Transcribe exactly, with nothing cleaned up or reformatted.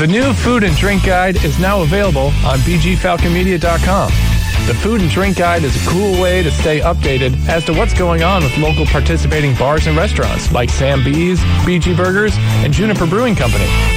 The new Food and Drink Guide is now available on b g falcon media dot com. The Food and Drink Guide is a cool way to stay updated as to what's going on with local participating bars and restaurants like Sam B's, B G Burgers, and Juniper Brewing Company.